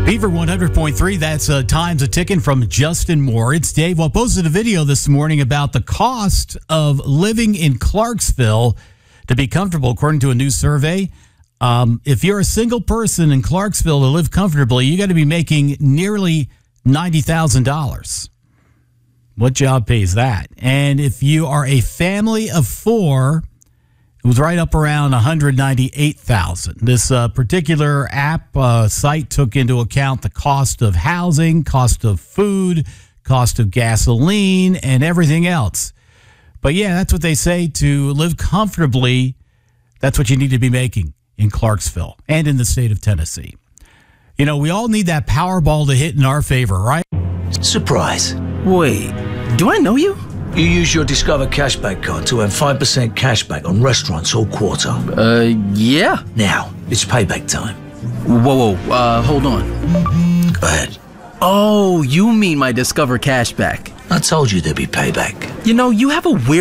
Beaver 100.3, that's Time's a Ticking from Justin Moore. It's Dave. Well, I posted a video this morning about the cost of living in Clarksville to be comfortable, according to a new survey. If you're a single person in Clarksville to live comfortably, you got to be making nearly $90,000. What job pays that? And if you are a family of four, it was right up around $198,000. This particular app site took into account the cost of housing, cost of food, cost of gasoline, and everything else. But yeah, that's what they say. To live comfortably, that's what you need to be making in Clarksville and in the state of Tennessee. You know, we all need that Powerball to hit in our favor, right? Surprise. Wait, do I know you? You use your Discover Cashback card to earn 5% cashback on restaurants all quarter. Yeah. Now, it's payback time. Whoa, hold on. Go ahead. Oh, you mean my Discover Cashback. I told you there'd be payback. You know, you have a weird